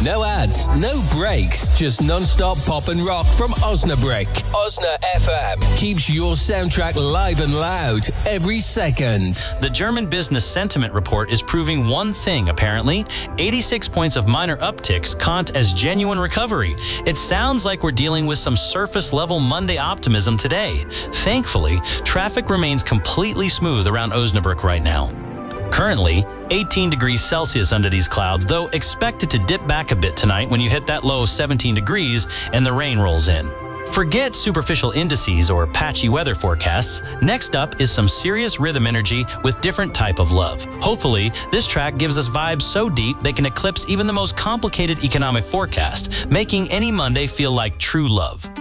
No ads, no breaks, just non-stop pop and rock from Osnabrück. Osna FM keeps your soundtrack live and loud every second. The German Business Sentiment Report is proving one thing, apparently. 86 points of minor upticks count as genuine recovery. It sounds like we're dealing with some surface-level Monday optimism today. Thankfully, traffic remains completely smooth around Osnabrück right now. Currently, 18 degrees Celsius under these clouds, though expected to dip back a bit tonight when you hit that low of 17 degrees and the rain rolls in. Forget superficial indices or patchy weather forecasts. Next up is some serious rhythm energy with different type of love. Hopefully, this track gives us vibes so deep they can eclipse even the most complicated economic forecast, making any Monday feel like true love.